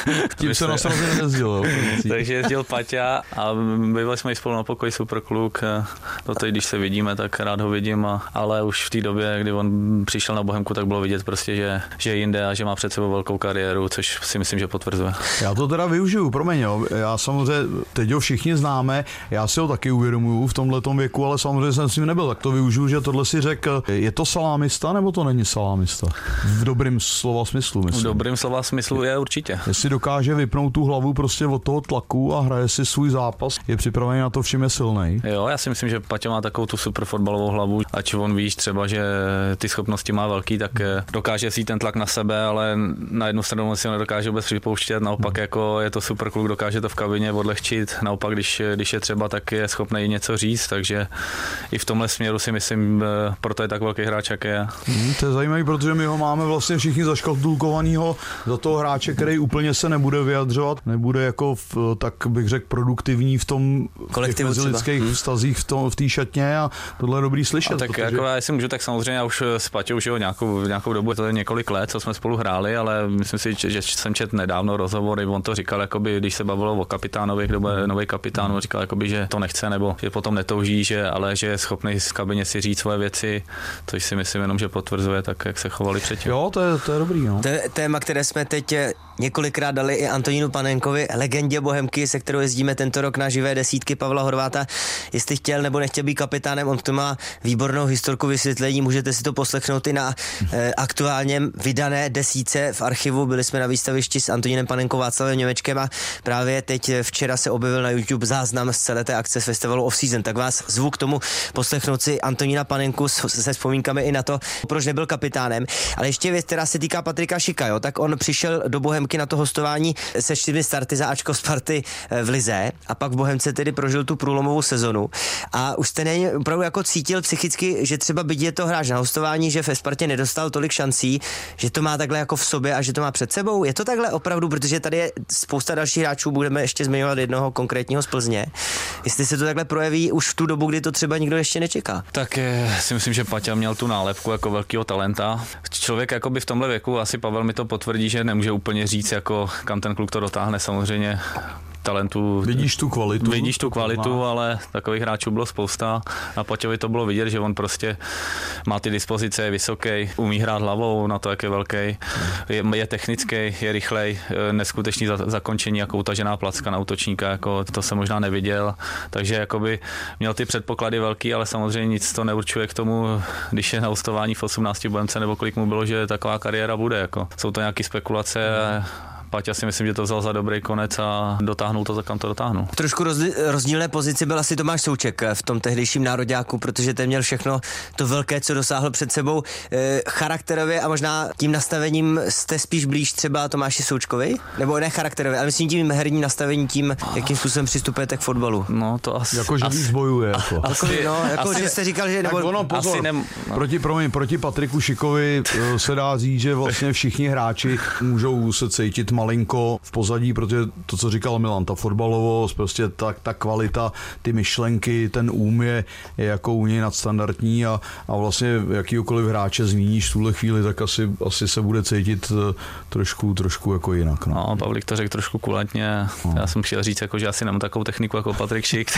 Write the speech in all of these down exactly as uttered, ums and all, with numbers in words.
Tím se nás samozřejmě nejezdil. Takže jezdil Paťa a byli jsme i spolu na pokoji, super kluk. No to když se vidíme, tak rád ho vidím, a, ale už v té době, kdy on přišel na Bohemku, tak bylo vidět prostě, že, že je jinde a že má před sebou velkou kariéru, což si myslím, že potvrzuje. Já to teda využiju, promiň, jo. Já samozřejmě, teď ho všichni známe, já si ho taky uvědomuju v tomhletom věku, ale samozřejmě jsem s ním nebyl, tak to využiju, že tohle si řekl. Je to salámista, nebo to není salámista? V dobrým slova smyslu, myslím. V dobrým slova smyslu je určitě. Jestli dokáže vypnout tu hlavu prostě od toho tlaku a hraje si svůj zápas, je připravený na to, v čem je silnej. Jo, já si myslím, že Paťa má takovou tu super fotbalovou hlavu, ať on víš třeba, že ty schopnosti má velký, tak dokáže si ten tlak na sebe, ale na jednu stranu si ho nedokáže vůbec připouštět, naopak jako je to super kluk, dokáže to v kabině odlehčit, naopak když, když je třeba, tak je schopný něco říct, takže i v tomhle směru si myslím, proto je tak velký hráč, jak je. Hmm, to je zajímavé, protože my ho máme vlastně všichni zaškatulkovanýho za toho hráče, který úplně se nebude vyjadřovat, nebude jako v, tak bych řekl produktivní v tom kolektivu mezilidských hmm. vztazích v tom v té šatně a tohle je dobrý slyšet. A tak protože... jako já si můžu, tak samozřejmě já už s Paťou už nějakou, nějakou dobu, to je několik let, co jsme spolu hráli, ale myslím si, že jsem četl nedávno rozhovory, on to říkal, jakoby, když se bavilo o kapitánovi, kdo bude nový kapitán, on říkal, jakoby, že to nechce, nebo že potom netouží, že, ale že je schopný v kabině si říct svoje věci, což si myslím jenom, že potvrzuje tak, jak se chovali předtím. Jo, to je, to je dobrý. No. To je téma, které jsme teď několikrát dali i Antonínu Panenkovi, legendě Bohemky, se kterou jezdíme tento rok na živé desítky Pavla Horváta. Jestli chtěl nebo nechtěl být kapitánem, on to má výbornou historku vysvětlení, můžete si to poslechnout i na eh, aktuálně vydané desítce v archivu. Byli jsme na výstavišti s Antonínem Panenkou, Václavem Němečkem a právě teď včera se objevil na YouTube záznam z celé té akce z festivalu Off Season. Tak vás zvu k tomu poslechnout si Antonína Panenku se vzpomínkami i na to, proč nebyl kapitánem. Ale ještě věc, která se týká Patrika Šika, jo, tak on přišel do Bohemky na to hostování se čtyřmi starty za Ačko Sparty v lize a pak v Bohemce tedy prožil tu průlomovou sezonu. A už jste nej, opravdu jako cítil psychicky, že třeba byť je to hráč na hostování, že ve Spartě nedostal tolik šancí, že to má takhle jako v sobě a že to má před sebou. Je to takhle opravdu, protože tady je spousta dalších hráčů, budeme ještě zmiňovat jednoho konkrétního z Plzně. Jestli se to takhle projeví už v tu dobu, kdy to třeba nikdo ještě nečeká. Tak je, si myslím, že Paťa měl tu nálepku jako velkého talenta. Člověk jakoby v tomhle věku, asi Pavel mi to potvrdí, že nemůže úplně říct, jako kam ten kluk to dotáhne, samozřejmě. Talentu. Vidíš tu kvalitu. Vidíš tu kvalitu, ale takových hráčů bylo spousta. Na Paťovi to bylo vidět, že on prostě má ty dispozice, je vysoký, umí hrát hlavou na to, jak je velký, je, je technický, je rychlej, neskutečný za, zakončení, jako utažená placka na útočníka, jako to jsem možná neviděl, takže jakoby měl ty předpoklady velký, ale samozřejmě nic to neurčuje k tomu, když je na hostování v osmnácti Bohemce, nebo kolik mu bylo, že taková kariéra bude, jako. Jsou to nějaké spekulace. Paťa si myslím, že to vzal za dobrý konec a dotáhnul to, za kam to dotáhnul. Trošku rozdíl, rozdílné pozici byl asi Tomáš Souček v tom tehdejším nároďáku, protože ten měl všechno to velké, co dosáhl před sebou. E, charakterově a možná tím nastavením jste spíš blíž třeba Tomáši Součkovi? Nebo ne charakterově, ale myslím tím herním nastavením, tím, jakým způsobem přistupujete k fotbalu. No to asi... Jako, že víc bojuje. Jako. Asi, no, jako, asi, že jste říkal, že... Nebo, ono, pozor, asi ne, no. proti, promiň, proti Patriku Šikovi se dá říct, že vlastně všichni hráči můžou se cítit malinko v pozadí, protože to, co říkal Milan, ta fotbalovost, prostě ta, ta kvalita, ty myšlenky, ten úm je, je jako u něj nadstandardní a, a vlastně jakýkoliv hráče zmíníš v tuhle chvíli, tak asi, asi se bude cítit trošku, trošku jako jinak. No, no Pavlik to řekl trošku kulantně. No. Já jsem chtěl říct, jako, že asi nemám takovou techniku jako Patrik Šik,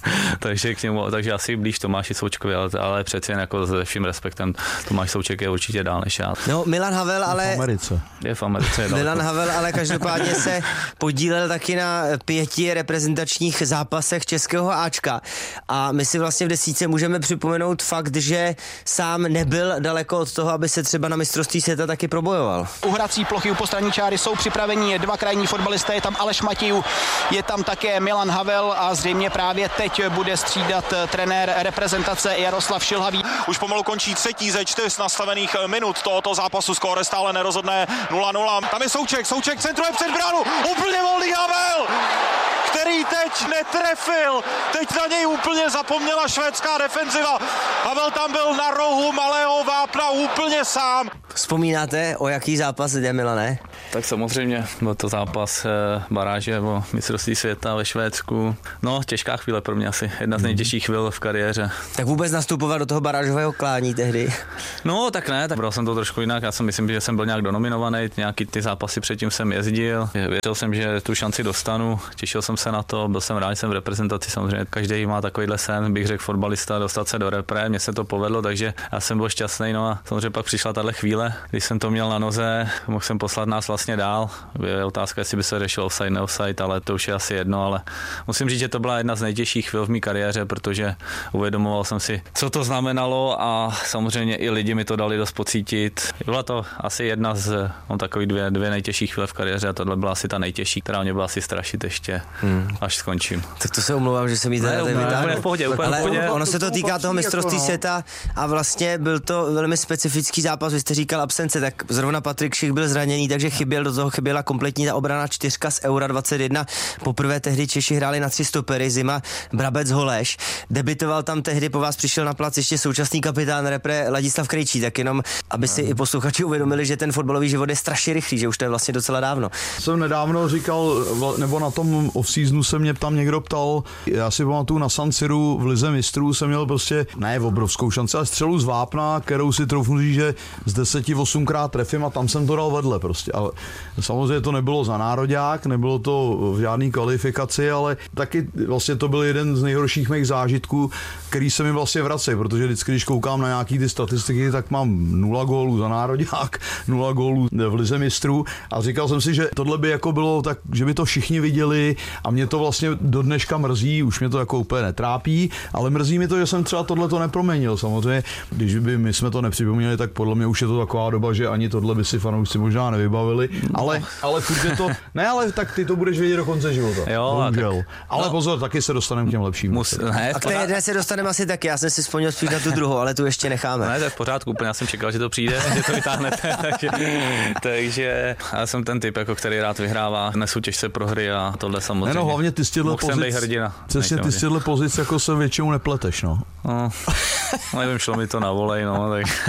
takže k němu, takže asi blíž Tomáši Součkovi, ale, ale přeci jen jako se vším respektem Tomáš Souček je určitě dál než já. No, Milan Havel, ale... V Americe. Je v Americe. Je Milan Havel, ale každopádně se podílel taky na pěti reprezentačních zápasech českého Ačka. A my si vlastně v desítce můžeme připomenout fakt, že sám nebyl daleko od toho, aby se třeba na mistrovství světa taky probojoval. U hrací plochy, u postranní čáry jsou připraveni dva krajní fotbalisté, je tam Aleš Matějů, je tam také Milan Havel a zřejmě právě teď bude střídat trenér reprezentace Jaroslav Šilhavý. Už pomalu končí třetí ze čtyř nastavených minut tohoto zápasu, skóre stále nerozhodné nula nula. Tam je Souček, Souček centruje před bránu, úplně volný Havel, který teď netrefil, teď na něj úplně zapomněla švédská defenziva. Havel tam byl na rohu malého vápna úplně sám. Vzpomínáte, o jaký zápas jde, Milane? Tak samozřejmě, byl to zápas e, baráže o mistrovství světa ve Švédsku. No, těžká chvíle pro mě asi, jedna z nejtěžších chvíl v kariéře. Tak vůbec nastupovat do toho barážového klání tehdy? No, tak ne, tak bral jsem to trošku jinak. Já si myslím, že jsem byl nějak donominovaný, nějaký ty zápasy předtím jsem jezdil. Věřil jsem, že tu šanci dostanu, těšil jsem se na to, byl jsem rád, že jsem v reprezentaci, samozřejmě každý má takovýhle sen, bych řekl fotbalista, dostat se do repre, mně se to povedlo, takže já jsem byl šťastný, no a samozřejmě pak přišla tahle chvíle, když jsem to měl na noze, mohl jsem poslat nás vlastně dál. Je otázka, jestli by se řešil offside, neoffside, ale to už je asi jedno, ale musím říct, že to byla jedna z nejtěžších chvil v mé kariéře, protože uvědomoval jsem si, co to znamenalo a samozřejmě i lidi mi to dali dost pocítit. Byla to asi jedna z, mám takový dvě, dvě nejtěžší chvíle v kariéře a tohle byla asi ta nejtěžší, která mě byla asi strašit ještě, hmm. až skončím. Tak to se omlouvám, že jsem jí tady vytáhl. V pohodě, úplně ale v pohodě. Ono se to týká toho mistrovství světa a vlastně byl to velmi specifický zápas, vy jste říkal absence, tak zrovna Patrik Šich byl zraněný, takže chyběl, do toho chyběla kompletní ta obrana čtyřka z Eura dvacet jedna. Poprvé tehdy Češi hráli na tři stopery, Zima, Brabec, Holeš. Debitoval tam tehdy, po vás přišel na plac ještě současný kapitán repre Ladislav Krejčí, tak jenom, aby si i posluchači uvědomili, že ten fotbalový život je strašně rychlý, že už to je vlastně docela dávno. Jsem nedávno říkal, nebo na tom off-seasonu se mě tam někdo ptal, já si pamatuju na San Siru v Lize mistrů jsem měl prostě, ne obrovskou šanci, ale střelu z vápna, kterou si troufnu říct, že z deseti osmkrát trefím a tam jsem to dal vedle prostě. Ale samozřejmě to nebylo za nároďák, nebylo to v žádný kvalifikaci, ale taky vlastně to byl jeden z nejhorších mých zážitků, který se mi vlastně vrací, protože vždycky, když koukám na nějaký ty statistiky, tak mám nula gólů za nároďák, nula gólů v Lize mistrů a říkal jsem si, že tohle by jako bylo tak, že by to všichni viděli a mě to vlastně do dneška mrzí, už mě to jako úplně netrápí, ale mrzí mi to, že jsem třeba tohle to neproměnil. Samozřejmě, když by my jsme to nepřipomněli, tak podle mě už je to taková doba, že ani tohle by si fanoušci možná nevybavili, ale, ale furt je to, ne, ale tak ty to budeš vědět do konce života. Jo, tak, ale no, pozor, taky se dostaneme k těm lepším. Mus, ne, a k té jedné se dostaneme asi taky, já jsem si vzpomněl spíš na tu druhou, ale tu ještě necháme. Ne, to je v pořádku, úplně já jsem čekal, že to přijde, že to vytáhnete, takže, takže já jsem ten typ, jako který rád vyhrává, nesu těžce prohry a tohle samozřejmě. Ne, no, hlavně ty z těchto pozic, hrdina, přesně ty z těchto pozic jako se většinou nepleteš, no. No, nevím, šlo mi to na volej, no, tak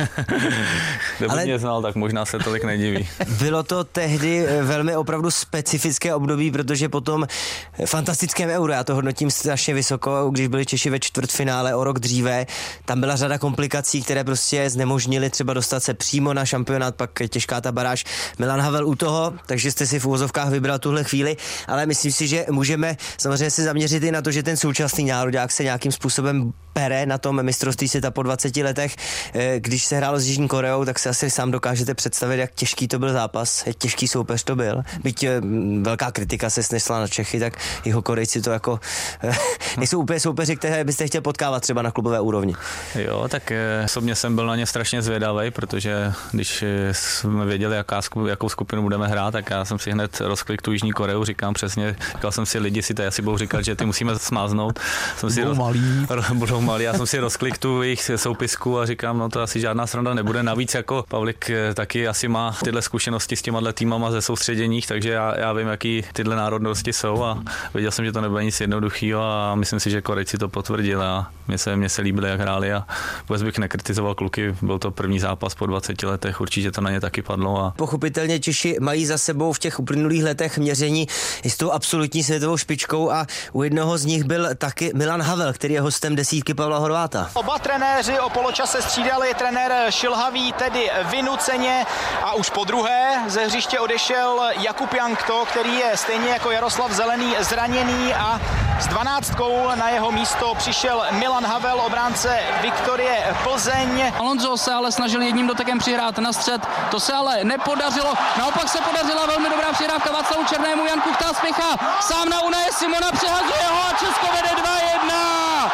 kdyby ale mě znal, tak možná se tolik nediví. Bylo to tehdy velmi opravdu specifické období, protože po tom fantastickém Euro, já to hodnotím strašně vysoko, když byli Češi ve čtvrtfinále o rok dříve, tam byla řada komplikací, které prostě znemožnily třeba dostat se přímo na šampionát, pak těžká ta baráž. Milan Havel u toho, takže jste si v úvozovkách vybral tuhle chvíli, ale myslím si, že můžeme samozřejmě se zaměřit i na to, že ten současný nároďák se nějakým způsobem pere na tom mistrovství světa po dvaceti letech. Když se hrálo s Jižní Koreou, tak si asi sám dokážete představit, jak těžký to byl zápas, jak těžký soupeř to byl. Byť velká kritika se snesla na Čechy, tak jeho Korejci to jako nejsou úplně soupeři, které byste chtěl potkávat třeba na klubové úrovni. Jo, tak osobně jsem byl na ně strašně zvědavý, protože když jsme věděli, jaká, jakou skupinu budeme hrát, tak já jsem si hned rozklik tu Jižní Koreu, říkám přesně, říkal jsem si, lidi si to asi budou říkat, že ty musíme smáznout. Jsem si budou malí. Budou malí, já jsem si rozklik tu jejich soupisku a říkám, no to asi žádná sranda nebude. Navíc jako Pavlik taky asi má tyhle zkušenosti s těma týmama ze soustředěních, takže já, já vím, jaký tyhle národnosti jsou a viděl jsem, že to nebude nic jednoduchého a myslím si, že Korejci to potvrdili a mně se, mně se líbilo, jak hráli a vůbec bych nekritizoval kluky, byl to první zápas po dvaceti letech, určitě to na ně taky padlo. A... Pochopitelně Češi mají za sebou v těch uplynulých letech měření s tou absolutní světovou špičkou a u jednoho z nich byl taky Milan Havel, který je hostem desítky Pavla Horváta. Oba trenéři o poločase střídali, trenér Šilhavý tedy vynuceně a už po druhé ze hřiště odešel Jakub Jankto, který je stejně jako Jaroslav Zelený zraněný a s dvanáctkou na jeho místo přišel Milan Havel, obránce Viktorie Plzeň. Alonso se ale snažil jedním dotekem přihrát na střed, to se ale nepodařilo, naopak se podařila velmi dobrá přihrávka Václavu Černému, Jan Kuchta spěchá sám na Unaje Simona, přehazuje ho a Česko vede dva jedna.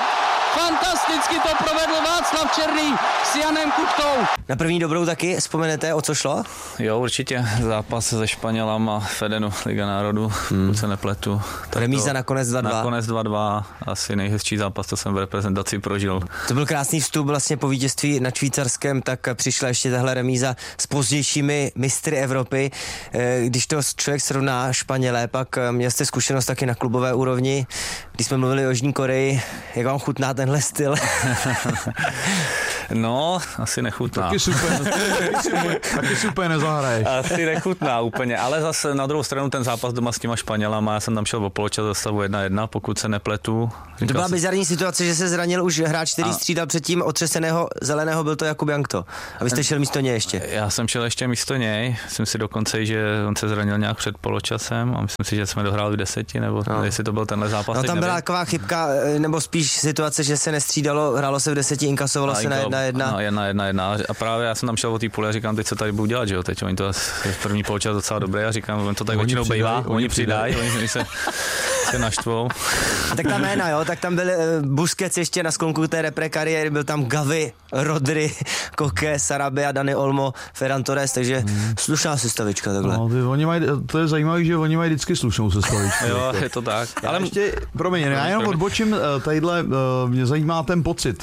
Fantasticky to provedl Václav Černý s Janem Kuchtou. Na první dobrou taky vzpomenete, o co šlo? Jo, určitě. Zápas se Španělama, Fedenu, Liga národů, hmm. pokud se nepletu. Remíza nakonec dva dva. Nakonec dva dva, asi nejhezčí zápas, to jsem v reprezentaci prožil. To byl krásný vstup vlastně po vítězství nad Švýcarskem, tak přišla ještě tahle remíza s pozdějšími mistry Evropy. Když to člověk srovná Španělé, pak měl jste zkušenost taky na klubové úrovni. Když jsme mluvili o Jižní Koreji, jak vám chutná tenhle styl? No, asi nechutná. Taky super, taky super, taky super nezahraješ. Asi nechutná úplně, ale zase na druhou stranu ten zápas doma s těma Španělama, já jsem tam šel o poločas za stavu jedna jedna, pokud se nepletu. To byla jsem... bizarní situace, že se zranil už hráč, který a... střídal předtím otřeseného zeleného, byl to Jakub Jankto. A vy jste šel místo něj ještě. Já jsem šel ještě místo něj, myslím si dokonce, že on se zranil nějak před poločasem a myslím si, že jsme dohráli v deseti, nebo no. jestli to byl tenhle zápas. No tam byla nevím. Taková chybka, nebo spíš situace, že se nestřídalo, hrálo se v deseti, inkasovalo se na jedna jedna. No, jedna jedna jedna. A právě já jsem tam šel o té půle a říkám, teď co tady budu dělat, že jo, teď oni to v první poločas docela dobré a říkám, on to tak většinou bývá, oni přidají, oni, oni se, se naštvou. Tak ta jména, jo, tak tam byl Busquets ještě na sklonku té repre kariéry, byl tam Gavi, Rodri, Koke, Sarabia, Dani Olmo, Ferran Torres, takže hmm. slušná sestavička takhle. No, ty, oni mají, to je zajímavé, že oni mají vždycky slušnou sestavičku. Jo, je to tak. Já ale ještě, promiň, já jenom odbočím, tadyhle, mě zajímá ten pocit.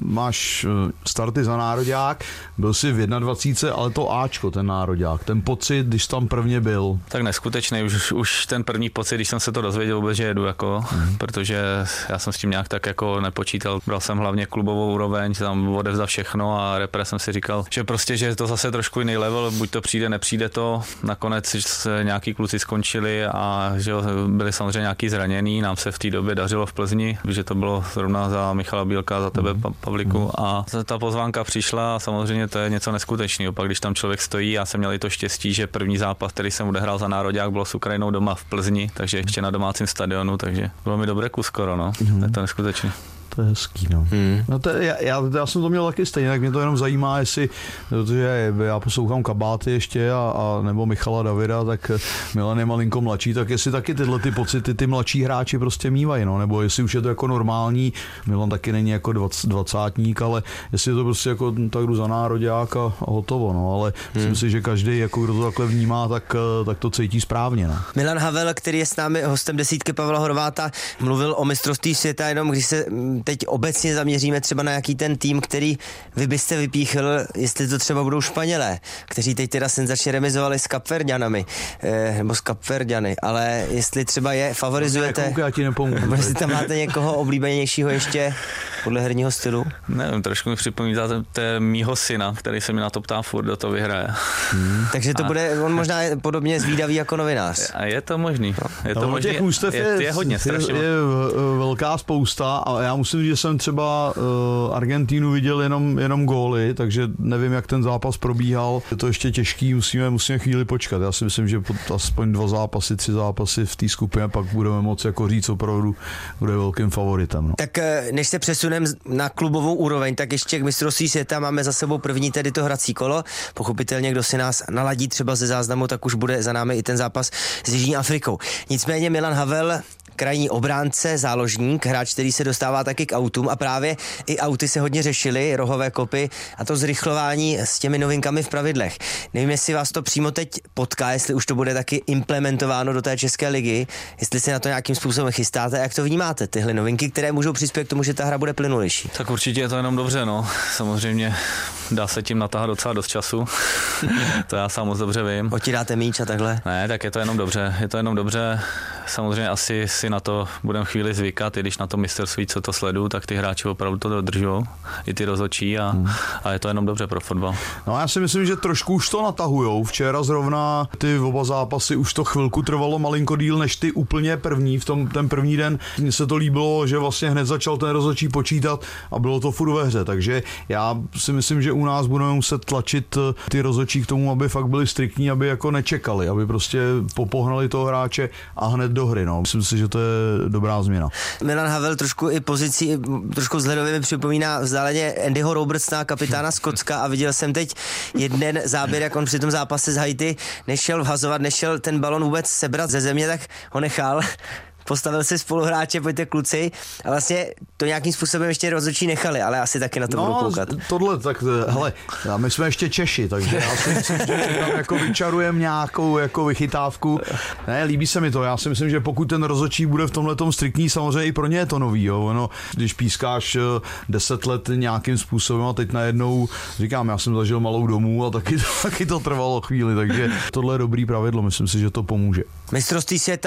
Máš starty za nároďák, byl jsi v dvacet jedna, ale to Ačko, ten nároďák, ten pocit, když tam prvně byl. Tak neskutečný, už, už ten první pocit, když jsem se to dozvěděl vůbec, že jedu, jako, hmm. protože já jsem s tím nějak tak jako nepočítal. Bral jsem hlavně klubovou úroveň, tam odevzal všechno a repre jsem si říkal, že prostě, že je to zase trošku jiný level, buď to přijde, nepřijde to. Nakonec se nějaký kluci skončili a že byli samozřejmě nějaký zraněný, nám se v té době dařilo v Plzni, že to bylo zrovna za Michala Bílka, za tebe, Pavlíku, a ta pozvánka přišla a samozřejmě to je něco neskutečného. Pak když tam člověk stojí, já jsem měl i to štěstí, že první zápas, který jsem odehrál za nároďák, bylo s Ukrajinou doma v Plzni, takže ještě na domácím stadionu, takže bylo mi dobré kus skoro, no. Je to neskutečné. To je hezký, no. Hmm. no to, já, já, já jsem to měl taky stejně, tak mě to jenom zajímá, jestli, protože já poslouchám Kabáty ještě a, a nebo Michala Davida, tak Milan je malinko mladší, tak jestli taky tyhle ty pocity ty mladší hráči prostě mývají, no, nebo jestli už je to jako normální, Milan taky není jako dvacátník, ale jestli je to prostě jako tak jdu za nároďák a, a hotovo, no, ale hmm. myslím si, že každý, jako kdo to takhle vnímá, tak, tak to cítí správně, no. Milan Havel, který je s námi hostem desítky Pavla Horváta, mluvil o mistrovství světa, jenom když se teď obecně zaměříme třeba na jaký ten tým, který vy byste vypíchl, jestli to třeba budou Španělé, kteří teď teda senzačně remizovali s Kapverďanami, eh, nebo s Kapverďany, ale jestli třeba je favorizujete, já ti nepomůžu. Nebo jestli tam máte někoho oblíbenějšího ještě podle herního stylu? Nevím, trošku mi připomíná té mýho syna, který se mi na to ptá furt, kdo to vyhraje. Hmm. Takže to a... bude, on možná je podobně zvídavý jako novinář. A je to možný. Je to no, možný. Těch ústev je, je, je hodně, strašně. Je, je velká spousta a já musím říct, že jsem třeba uh, Argentínu viděl jenom, jenom góly, takže nevím, jak ten zápas probíhal. Je to ještě těžký, musíme, musíme chvíli počkat. Já si myslím, že aspoň dva zápasy, tři zápasy v té skupině, pak budeme moci jako říct opravdu, bude velkým favoritem. No. Tak než se přesuneme na klubovou úroveň, tak ještě k mistrovství světa máme za sebou první tedy to hrací kolo. Pochopitelně, kdo si nás naladí třeba ze záznamu, tak už bude za námi i ten zápas s Jižní Afrikou. Nicméně Milan Havel, krajní obránce, záložník, hráč, který se dostává taky k autům a právě i auty se hodně řešily, rohové kopy a to zrychlování s těmi novinkami v pravidlech. Nevím, jestli vás to přímo teď potká, jestli už to bude taky implementováno do té české ligy, jestli se na to nějakým způsobem chystáte a jak to vnímáte, tyhle novinky, které můžou přispět k tomu, že ta hra bude plynulejší. Tak určitě je to jenom dobře, no. Samozřejmě dá se tím natáhat docela dost času. To já sám moc dobře vím. Otíráte míč a takhle? Ne, tak je to jenom dobře. Je to jenom dobře. Samozřejmě asi si na to budeme chvíli zvykat, i když na to mistrovství, co to sleduju, tak ty hráči opravdu to dodržují, i ty rozhodčí a, hmm. a je to jenom dobře pro fotbal. No já si myslím, že trošku už to natahujou. Včera zrovna ty oba zápasy už to chvilku trvalo malinko díl než ty úplně první. V tom ten první den mně se to líbilo, že vlastně hned začal ten rozhodčí počítat a bylo to furt ve hře. Takže já si myslím, že u nás budeme muset tlačit ty rozhodčí k tomu, aby fakt byli striktní, aby jako nečekali, aby prostě popohnali toho hráče a hned do hry. No. Myslím si, že to je dobrá změna. Milan Havel trošku i pozici, trošku vzhledově mi připomíná vzdáleně Andyho Robertsona, kapitána Skotska, a viděl jsem teď jeden záběr, jak on při tom zápase s Haiti nešel vhazovat, nešel ten balon vůbec sebrat ze země, tak ho nechal. Postavil si spoluhráče, pojďte kluci, a vlastně to nějakým způsobem ještě rozhodčí nechali, ale asi taky na to no, budou koukat. Tohle, tak hele, my jsme ještě Češi, takže já si myslím, že tam jako vyčarujeme nějakou jako vychytávku. Ne, líbí se mi to, já si myslím, že pokud ten rozhodčí bude v tomhletom striktní, samozřejmě i pro ně je to nový, jo. Ono, když pískáš deset let nějakým způsobem a teď najednou, říkám, já jsem zažil Malou domů a taky, taky to trvalo chvíli, takže tohle je dobrý pravidlo, myslím si, že to pomůže. Mistrovství světa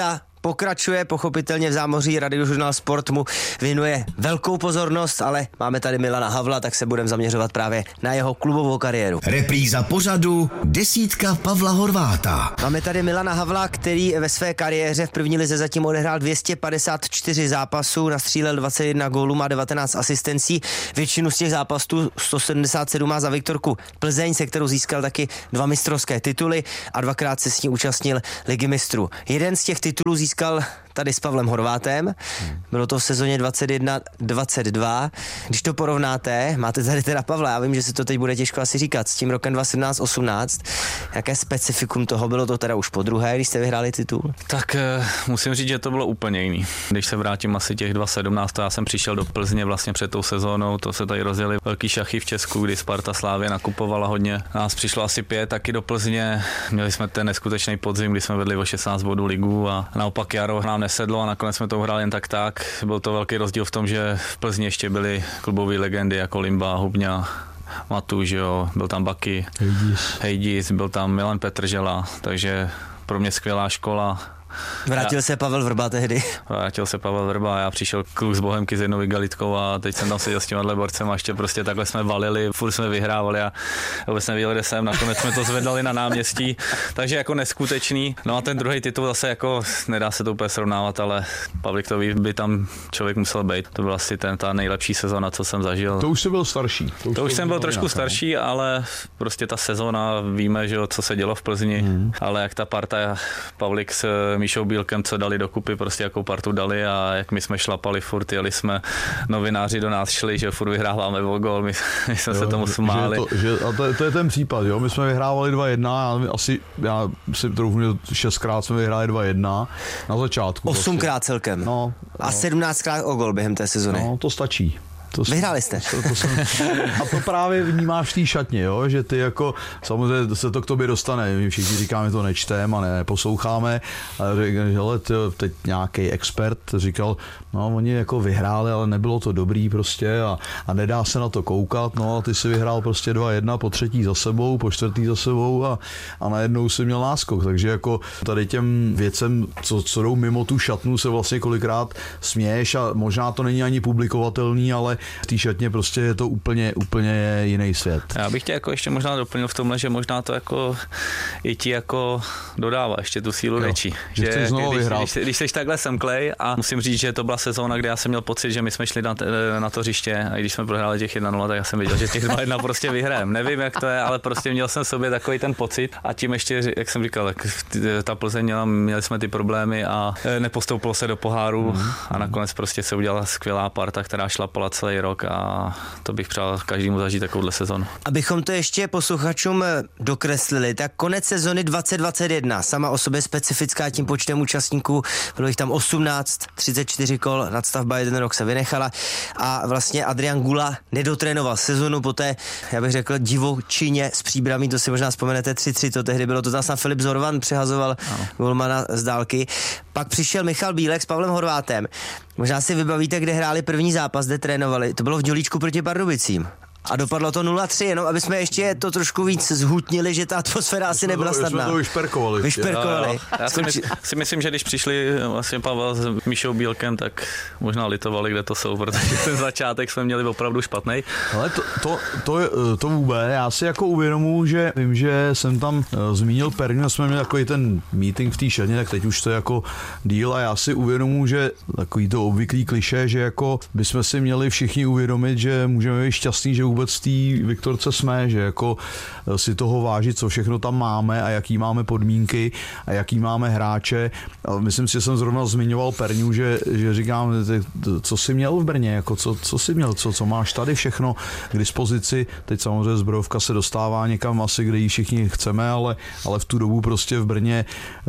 pokračuje, pochopitelně v zámoří Radiožurnál Sport mu věnuje velkou pozornost, ale máme tady Milana Havla, tak se budeme zaměřovat právě na jeho klubovou kariéru. Repríza pořadu Desítka Pavla Horváta. Máme tady Milana Havla, který ve své kariéře v první lize zatím odehrál dvě stě padesát čtyři zápasů, nastřílel dvacet jedna gólů, má devatenáct asistencí. Většinu z těch zápasů sto sedmdesát sedm má za Viktorku Plzeň, se kterou získal taky dva mistrovské tituly a dvakrát se s ní účastnil Ligy mistrů. Jeden z těch titulů získal tady s Pavlem Horvátem. Bylo to v sezóně dvacet jedna dvacet dva. Když to porovnáte, máte tady teda Pavla, já vím, že se to teď bude těžko asi říkat, s tím rokem dva tisíce sedmnáct osmnáct. Jaké specifikum toho? Bylo to teda už po druhé, když jste vyhráli titul? Tak e, musím říct, že to bylo úplně jiný. Když se vrátím asi těch dva tisíce sedmnáct, to já jsem přišel do Plzně vlastně před tou sezónou, to se tady rozjeli velký šachy v Česku, kdy Sparta Slávě nakupovala hodně. Nás přišlo asi pět taky do Plzně. Měli jsme ten neskutečný podzim, kdy jsme vedli o šestnáct bodů ligu a naopak jaro nám nesedlo a nakonec jsme to hráli jen tak tak. Byl to velký rozdíl v tom, že v Plzni ještě byly klubové legendy jako Limba, Hubňa, Matuš, jo, byl tam Baky, Hejdis. Hejdis, byl tam Milan Petržela, takže pro mě skvělá škola. Vrátil já, se Pavel Vrba tehdy. Vrátil se Pavel Vrba, já přišel kluk z Bohemky s jednou igalitkou a teď jsem tam seděl s těma borcem a ještě prostě takhle jsme valili, furt jsme vyhrávali a vůbec jsme viděli, kde jsem, nakonec jsme to zvedali na náměstí, takže jako neskutečný. No a ten druhý titul zase jako, nedá se to úplně srovnávat, ale Pavlik to ví, by tam člověk musel být. To byla asi ten, ta nejlepší sezóna, co jsem zažil. To už jsi byl starší. To už, to už jsem byl trošku starší, ale prostě ta sezóna, víme, že co se dělo v Plzni, hmm. ale jak ta parta Pavlik s Míšou Bílkem, co dali dokupy, prostě jakou partu dali a jak my jsme šlapali furt, jeli jsme, novináři do nás šli, že furt vyhráváme o gol, my, my jsme jo, se tomu smáli. Že to, že, a to, je, to je ten případ, jo, my jsme vyhrávali dva jedna, asi, já si troufnu, šestkrát jsme vyhráli dva jedna na začátku. Osmkrát celkem. No, no. A sedmnáctkrát o gol během té sezony. No, to stačí. To Vyhráli jste. To, to jsem, a to právě vnímáš v té šatně, jo? Že ty jako, samozřejmě se to k tobě dostane, my všichni říkáme, to nečtem a neposloucháme, ale hele, teď nějaký expert říkal, no oni jako vyhráli, ale nebylo to dobrý prostě a, a nedá se na to koukat, no a ty si vyhrál prostě dva jedna, po třetí za sebou, po čtvrtý za sebou a, a najednou si měl náskok, takže jako tady těm věcem, co, co jdou mimo tu šatnu, se vlastně kolikrát směješ a možná to není ani publikovatelný, ale v té šatně prostě je to úplně, úplně jiný svět. Já bych tě jako ještě možná doplnil v tomhle, že možná to jako i ti jako dodává ještě tu sílu řeči. Že, že chceš znovu vyhrát. Když, když, když jsi takhle semklej a musím říct, že to byla sezóna, kde já jsem měl pocit, že my jsme šli na, na to hřiště a když jsme prohráli těch jedna nula, tak já jsem viděl, že těch dva jedna prostě vyhrajeme. Nevím, jak to je, ale prostě měl jsem v sobě takový ten pocit a tím ještě, jak jsem říkal, tak ta Plzeň měla, měli jsme ty problémy a nepostoupilo se do poháru mm. a nakonec prostě se udělala skvělá parta, která šlapala celý rok a to bych přál každému zažít takovouhle sezonu. Abychom to ještě posluchačům dokreslili, tak konec sezony dvacet dvacet jedna, sama o sobě specifická tím počtem účastníků, bylo jich tam osmnáct, třicet čtyři kol, nadstavba jeden rok se vynechala a vlastně Adrian Gula nedotrénoval sezonu, poté, já bych řekl, divočině s Příbramí, to si možná vzpomenete, tři tři to tehdy bylo, to tam snad Filip Zorvan přehazoval golmana z dálky. Pak přišel Michal Bílek s Pavlem Horvátem. Možná si vybavíte, kde hráli první zápas, kde trénovali. To bylo v Dělíčku proti Pardubicím. A dopadlo to nula tři, jenom aby jsme ještě to trošku víc zhutnili, že ta atmosféra asi nebyla snadná. Jsme to vyšperkovali. Vyšperkovali. Jo, jo. Já si, mysl, si myslím, že když přišli vlastně Pavel s Míšou Bílkem, tak možná litovali, kde to jsou, protože ten začátek jsme měli opravdu špatný. Ale to, to, to, to vůbec, já si jako uvědomuji, že vím, že jsem tam zmínil Perňu, jsme měli takový ten meeting v té šatně, tak teď už to je jako díl a já si uvědomuji, že takový to obvyklý klišé, že jako bychom si měli všichni uvědomit, že můžeme být šťastný, že vůbec v té Viktorce jsme, že jako si toho vážit, co všechno tam máme a jaký máme podmínky a jaký máme hráče. A myslím si, že jsem zrovna zmiňoval Perňu, že, že říkám, co jsi měl v Brně, jako co, co jsi měl, co, co máš tady všechno k dispozici. Teď samozřejmě zbrojovka se dostává někam asi, kde ji všichni chceme, ale, ale v tu dobu prostě v Brně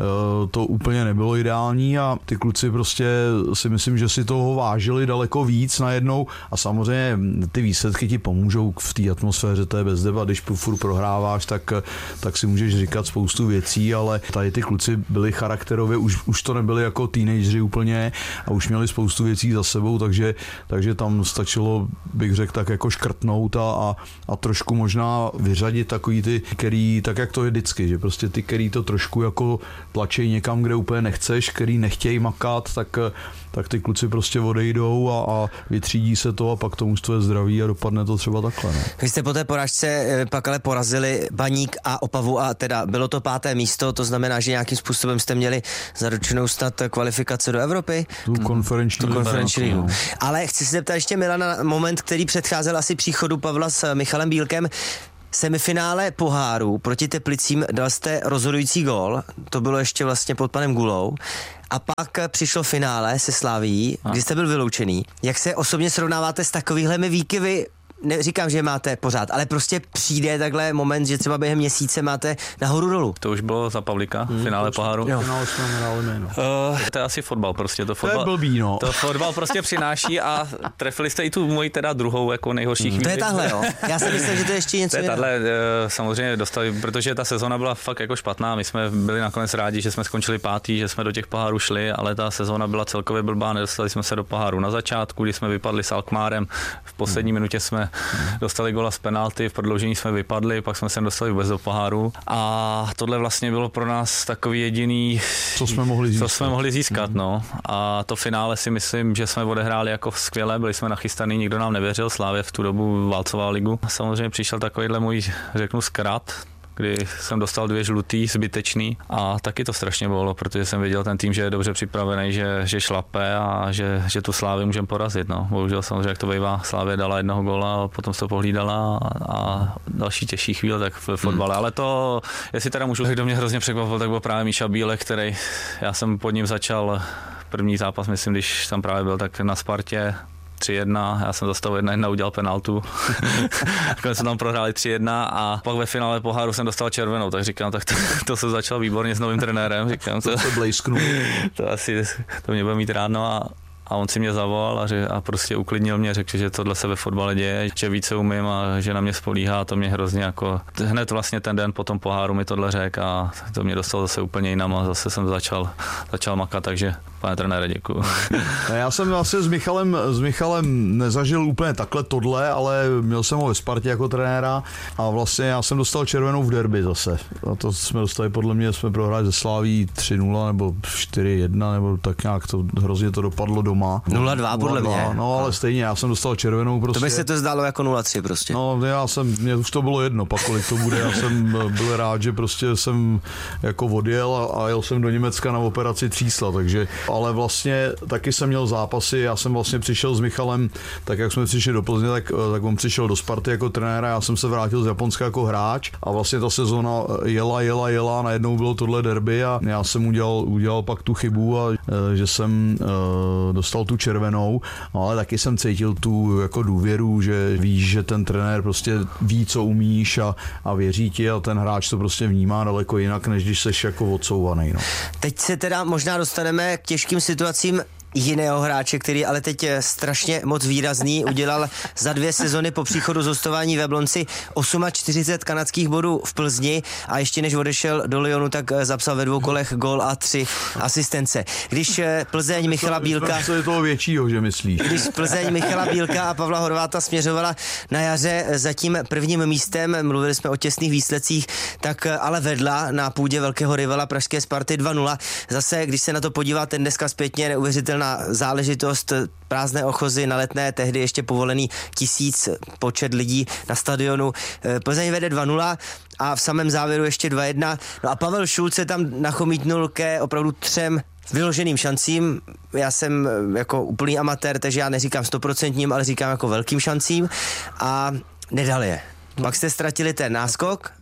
to úplně nebylo ideální a ty kluci prostě si myslím, že si toho vážili daleko víc najednou a samozřejmě ty výsledky ti pomůžou. můžou v té atmosféře, to je bez debat, když furt prohráváš, tak, tak si můžeš říkat spoustu věcí, ale tady ty kluci byli charakterově, už, už to nebyli jako teenageři úplně a už měli spoustu věcí za sebou, takže, takže tam stačilo, bych řekl, tak jako škrtnout a, a, a trošku možná vyřadit takový ty, který, tak jak to je vždycky, že prostě ty, který to trošku jako tlačí někam, kde úplně nechceš, který nechtějí makat, tak, tak ty kluci prostě odejdou a, a vytřídí se to a pak to mužstvo je zdraví a dopadne to třeba takhle. Ne? Vy jste po té porážce pak ale porazili Baník a Opavu a teda bylo to páté místo, to znamená, že nějakým způsobem jste měli zaručenou snad kvalifikaci do Evropy. Tu konferenční, tu konferenční ligu. Ale chci se zeptat ještě Milana na moment, který předcházel asi příchodu Pavla s Michalem Bílkem. Semifinále poháru proti Teplicím dal jste rozhodující gól, to bylo ještě vlastně pod panem Gulou. A pak přišlo finále se Slavií, kdy jste byl vyloučený. Jak se osobně srovnáváte s takovýhlemi výkyvy? Neříkám, že je máte pořád, ale prostě přijde takhle moment, že třeba během měsíce máte nahoru dolů. To už bylo za Pavlíka, v finále poháru. Jo. Finále jsme hráli jméno. Uh, to je asi fotbal prostě. To, fotbal, to je blbý, no. To fotbal prostě přináší a trefili jste i tu moji teda druhou jako nejhorší chvíli. To je tahle, jo. Já si myslím, že to je ještě něco. To je tahle, uh, samozřejmě dostali, protože ta sezona byla fakt jako špatná. My jsme byli nakonec rádi, že jsme skončili pátý, že jsme do těch pohárů šli, ale ta sezona byla celkově blbá. Nedostali jsme se do poháru na začátku, kdy jsme vypadli s Alkmárem. V poslední minutě jsme dostali gola z penalty, v prodloužení jsme vypadli, pak jsme se dostali vůbec do poháru a tohle vlastně bylo pro nás takový jediný, co jsme mohli získat. Co jsme mohli získat, no. A to finále si myslím, že jsme odehráli jako skvěle, byli jsme nachystaný, nikdo nám nevěřil, Slávě v tu dobu válcoval ligu. A samozřejmě přišel takovýhle můj, řeknu, zkrat, kdy jsem dostal dvě žlutý, zbytečný a taky to strašně bylo, protože jsem viděl ten tým, že je dobře připravený, že, že šlape a že, že tu Slávy můžeme porazit. No. Bohužel samozřejmě, jak to bývá, Slávě dala jednoho góla a potom se to pohlídala a, a další těžší chvíle tak v fotbale. Hmm. Ale to, jestli teda můžu, kdo mě hrozně překvapil, tak byl právě Míša Bílek, který, já jsem pod ním začal první zápas, myslím, když tam právě byl, tak na Spartě tři jedna, já jsem zastavil jedna jedna, udělal penaltu. Nakonec jsme tam prohráli tři jedna a pak ve finále poháru jsem dostal červenou, tak říkám, tak to, to jsem začal výborně s novým trenérem. Říkám, to, to se blejsknu. To asi, to mě bude mít ráno a A on si mě zavolal a, že, a prostě uklidnil mě, řekl, že tohle se ve fotbale děje, že více umím a že na mě spolíhá, to mě hrozně jako, hned vlastně ten den po tom poháru mi tohle řekl a to mě dostalo zase úplně jinam a zase jsem začal, začal makat, takže pane trenére, děkuju. Já jsem vlastně s Michalem, s Michalem nezažil úplně takhle tohle, ale měl jsem ho ve Spartě jako trenéra a vlastně já jsem dostal červenou v derby zase. A to jsme dostali, podle mě jsme prohráli ze Slaví tři nula nebo čtyři jedna, nebo tak nějak to hrozně to dopadlo doma. nula dva podle mě. No ale stejně, já jsem dostal červenou prostě. To by se to zdálo jako nula tři prostě. No já jsem, mě už to bylo jedno, pak kolik to bude, já jsem byl rád, že prostě jsem jako odjel a, a jel jsem do Německa na operaci třísla, takže ale vlastně taky jsem měl zápasy, já jsem vlastně přišel s Michalem, tak jak jsme přišli do Plzně, tak, tak on přišel do Sparty jako trenéra, já jsem se vrátil z Japonska jako hráč a vlastně ta sezona jela, jela, jela, najednou bylo tohle derby a já jsem udělal, udělal pak tu chybu a že jsem uh, dostal tu červenou, ale taky jsem cítil tu jako důvěru, že víš, že ten trenér prostě ví, co umíš a, a věří ti a ten hráč to prostě vnímá daleko jinak, než když seš jako odsouvaný. No. Teď se teda možná dostaneme k těžkým situacím jiného hráče, který ale teď je strašně moc výrazný, udělal za dvě sezony po příchodu z hostování v Jablonci čtyřicet osm kanadských bodů v Plzni a ještě než odešel do Lyonu, tak zapsal ve dvou kolech gól a tři asistence. Když Plzeň Michala Bílka... Co je toho většího, že myslíš? Když Plzeň Michala Bílka a Pavla Horváta směřovala na jaře za tím prvním místem, mluvili jsme o těsných výsledcích, tak ale vedla na půdě velkého rivala pražské Sparty dva nula. Zase, když se na to podíváte dneska zpětně, neuvěřitelná záležitost, prázdné ochozy na Letné, tehdy ještě povolený tisíc počet lidí na stadionu. Plzeň vede dva nula a v samém závěru ještě dva jedna. No a Pavel Šulc se tam nachomítnul ke opravdu třem vyloženým šancím. Já jsem jako úplný amatér, takže já neříkám stoprocentním, ale říkám jako velkým šancím a nedal je. Pak jste ztratili ten náskok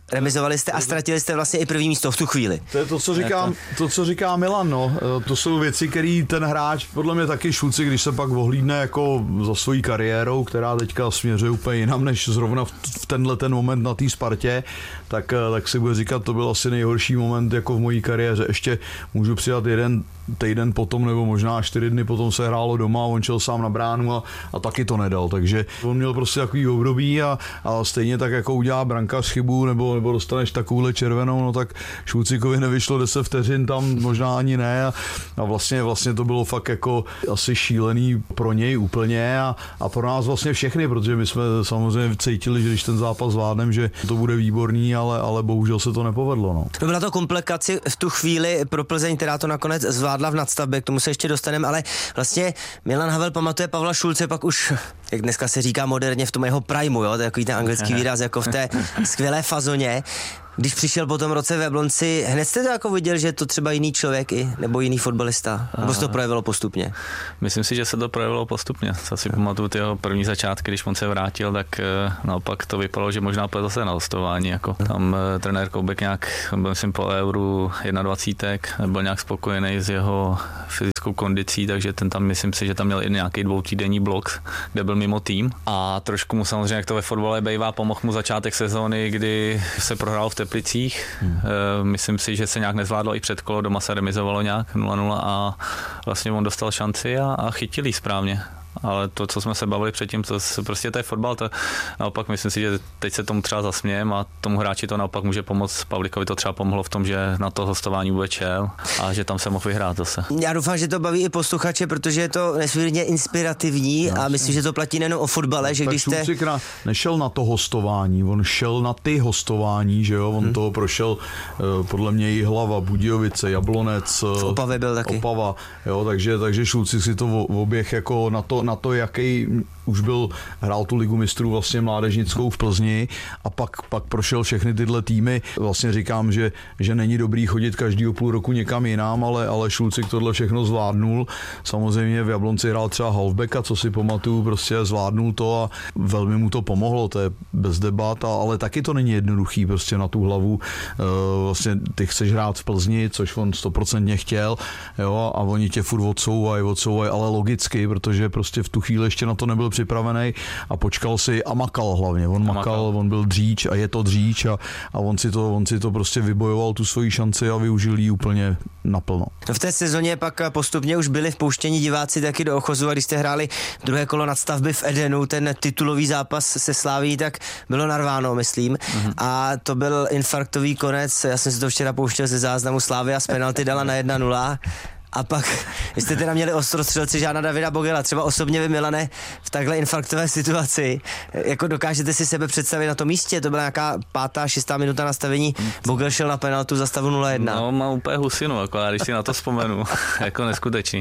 remizovali jste a ztratili jste vlastně i první místo v tu chvíli. To je to, co říká, to, co říká Milan, no. To jsou věci, které ten hráč, podle mě taky Šulci, když se pak ohlídne jako za svojí kariérou, která teďka směřuje úplně jinam, než zrovna v, v tenhle ten moment na té Spartě, tak, tak si bude říkat, to byl asi nejhorší moment jako v mojí kariéře. Ještě můžu přidat jeden týden potom, nebo možná čtyři dny potom se hrálo doma, on šel sám na bránu a, a taky to nedal, takže on měl prostě takový období a, a stejně tak jako udělá brankář chybu, nebo, nebo dostaneš takovouhle červenou, no tak Šulcikovi nevyšlo deset vteřin, tam možná ani ne a, a vlastně, vlastně to bylo fakt jako asi šílený pro něj úplně a, a pro nás vlastně všechny, protože my jsme samozřejmě cítili, že když ten zápas zvládneme, že to bude výborný, ale, ale bohužel se to nepovedlo. No. No byla to komplikace v tu chvíli pro Plzeň, která to nakonec zvládla v nadstavbě, k tomu se ještě dostaneme, ale vlastně Milan Havel pamatuje Pavla Šulce pak už, jak dneska se říká moderně, v tom jeho primu, jo, to je takový ten anglický výraz, jako v té skvělé fazoně. Když přišel po tom roce v Jablonci, hned jste to jako viděl, že to třeba jiný člověk i, nebo jiný fotbalista? Nebo se to projevilo postupně? Myslím si, že se to projevilo postupně. Co si pamatuju ty jeho první začátky, když on se vrátil, tak naopak to vypadalo, že možná půjde zase na hostování. Jako. Tam trenér Koubek nějak, byl myslím po euru dvacet jedna, byl nějak spokojený s jeho fyzickou kondicí, takže ten tam, myslím si, že tam měl i nějaký dvoutýdenní blok, kde byl mimo tým. A trošku mu samozřejmě, jak to ve fotbale bývá, pomohl mu začátek sezóny, kdy se prohrál v Teplicích. Hmm. Myslím si, že se nějak nezvládlo i před kolo, doma se remizovalo nějak nula nula a vlastně on dostal šanci a, a chytil jí správně. Ale to, co jsme se bavili předtím, to prostě to je fotbal, to naopak myslím si, že teď se tomu třeba zasmějem a tomu hráči to naopak může pomoct. Pavlíkovi to třeba pomohlo v tom, že na to hostování vůbec šel a že tam se mohl vyhrát zase. Já doufám, že to baví i posluchače, protože je to nesmírně inspirativní no, a myslím, že to platí nejen o fotbale, že tak když jste... Šulcik nešel na to hostování, on šel na ty hostování, že jo, on hmm. toho prošel podle mě i Hlava, Budějovice, Jablonec, v Opavě byl taky. Opava, jo, takže, takže Šulcik si to oběh jako na to, na to, jaký už byl, hrál tu ligu mistrů vlastně mládežnickou v Plzni a pak, pak prošel všechny tyhle týmy. Vlastně říkám, že, že není dobrý chodit každýho půl roku někam jinam, ale, ale Šulcik tohle všechno zvládnul. Samozřejmě v Jablonci hrál třeba halfbacka, co si pamatuju, prostě zvládnul to a velmi mu to pomohlo, to je bez debat, ale taky to není jednoduchý prostě na tu hlavu. Vlastně ty chceš hrát v Plzni, což on stoprocentně chtěl, jo, a oni tě furt odsouvají, odsouvají, ale logicky, protože prostě v tu chvíli ještě na to nebyl připravený a počkal si a makal hlavně. On makal, makal. On byl dříč a je to dříč a, a on, si to, on si to prostě vybojoval tu svoji šanci a využil ji úplně naplno. V té sezóně pak postupně už byli vpouštěni diváci taky do Ochozu a když jste hráli druhé kolo nadstavby v Edenu, ten titulový zápas se Slaví, tak bylo narváno, myslím. Mm-hmm. A to byl infarktový konec. Já jsem si to včera pouštěl ze záznamu. Slavia z penalty dala na jedna nula. A pak jste teda měli ostrostřelci Žána Davida Bogela, třeba osobně vy, Milane, v takhle infarktové situaci, jako dokážete si sebe představit na tom místě, to byla nějaká pátá, šestá minuta nastavení, Bogel šel na penaltu za stavu nula jedna. No, mám úplně husinu, jako, když si na to vzpomenu, jako neskutečný.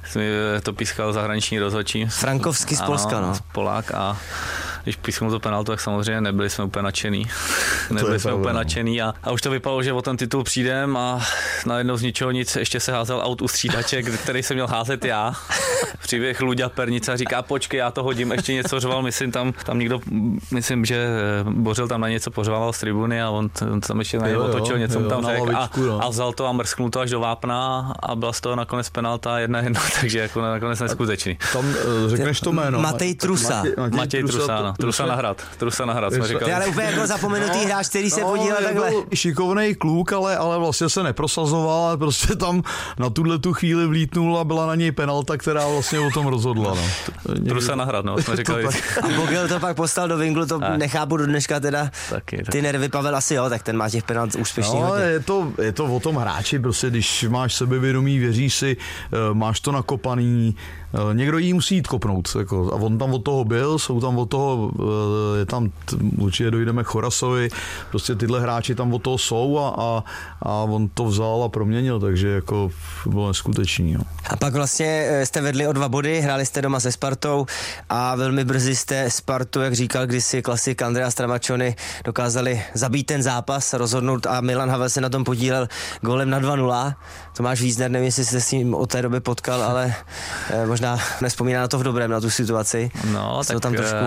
To pískal zahraniční rozhodčí. Frankovský z Polska, no. Polák a když písknul to penaltu, tak samozřejmě nebyli jsme úplně nadšený. Nebyli jsme úplně nadšený a, a už to vypadalo, že o ten titul přijdem a najednou z ničeho nic ještě se házel aut u střídaček, který jsem měl házet já. Přiběh Luďa Pernica a říká, počkej, já to hodím, ještě něco řval, myslím tam, tam někdo, myslím, že Bořil tam na něco pořvával z tribuny a on, on tam ještě na něj otočil, něco mu tam řekl a, a vzal to a mrsknul to až do vápna a byla z toho nakonec penalta jedna jedna, takže jako nakonec neskutečný. Tam řekneš to jméno. Matej Trusa. Matěj, Matěj Trusa, no. Trusa na hrad. Trusa na hrad, jsme říkali. Ty ale úplně jako zapomenutý no, hráč, který se no, podílel takhle. Šikovnej kluk, ale, ale vlastně se neprosazoval a prostě tam na tuhle tu chvíli vlítnul a byla na něj penalta, která vlastně o tom rozhodla. No. Trusa na hrad, no, jsme říkali. A Bogel to pak poslal do vinglu, to a. nechápu do dneška teda. Taky, taky. Ty nervy, Pavel asi jo, tak ten má těch penalt úspěšný. No, je to, je to o tom hráči, prostě když máš sebevědomí, věříš si, máš to nakopaný, někdo jí musí jít kopnout. Jako, a on tam od toho byl, jsou tam od toho, je tam, určitě dojdeme k Chorasovi, prostě tyhle hráči tam od toho jsou a, a, a on to vzal a proměnil, takže jako bylo neskutečný. Jo. A pak vlastně jste vedli o dva body, hráli jste doma se Spartou a velmi brzy jste Spartu, jak říkal kdysi klasik Andrea Stramaccioni, dokázali zabít ten zápas, rozhodnout a Milan Havel se na tom podílel gólem na dva nula. Tomáš Vízner, nevím, jestli jste s ním od té doby potkal, ale možná nespomíná na to v dobrém, na tu situaci. No, tak, tam trošku... ale to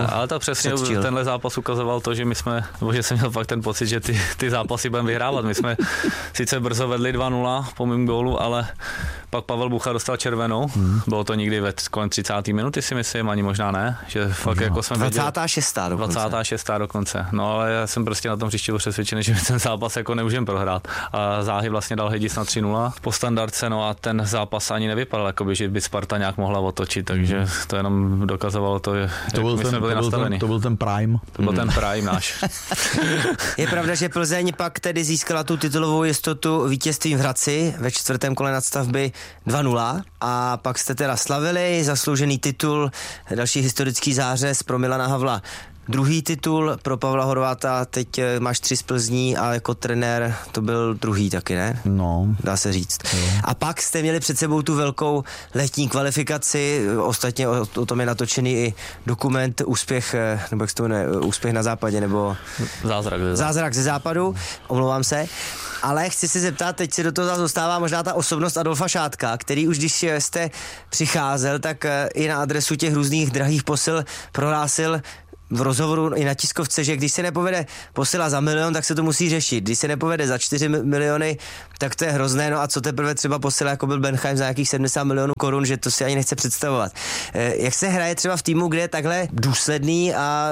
přesně předčil. Tenhle zápas ukazoval to, že my jsme, nebo že jsem měl fakt ten pocit, že ty, ty zápasy budeme vyhrávat. My jsme sice brzo vedli dva nula po mým gólu, ale pak Pavel Bucha dostal červenou. Hmm. Bylo to někdy ve kolem třicáté minuty, si myslím, ani možná ne. Že fakt no. jako jsme dvacátá šestá dokonce. dvacátá šestá dokonce. No ale já jsem prostě na tom hřišti byl přesvědčený, že ten zápas jako nemůžeme prohrát. A záhy vlastně dal Hedis na tři nula po standardce, no a ten zápas ani nevypadal, jakoby, že by Sparta nějak mohla otočit, takže to jenom dokazovalo to, to byl my ten, jsme byli to nastaveni. Byl ten, to byl ten prime. To byl hmm. ten prime náš. Je pravda, že Plzeň pak tedy získala tu titulovou jistotu vítězstvím v Hradci ve čtvrtém kole nadstavby dva nula a pak jste teda slavili zasloužený titul, další historický zářez pro Milana Havla. Druhý titul pro Pavla Horváta, teď máš tři z Plzní a jako trenér to byl druhý taky, ne? No. Dá se říct. No. A pak jste měli před sebou tu velkou letní kvalifikaci, ostatně o, o tom je natočený i dokument Úspěch, nebo jak se to jmenuje, Úspěch na západě, nebo... Zázrak ze západu. Zázrak ze západu, omlouvám se. Ale chci se zeptat, teď si do toho dostává možná ta osobnost Adolfa Šátka, který už když jste přicházel, tak i na adresu těch různých drahých posil prohlásil v rozhovoru i na tiskovce, že když se nepovede posila za milion, tak se to musí řešit. Když se nepovede za čtyři miliony, tak to je hrozné. No a co teprve třeba posila, jako byl Benheim za nějakých sedmdesát milionů korun, že to si ani nechce představovat. Jak se hraje třeba v týmu, kde je takhle důsledný a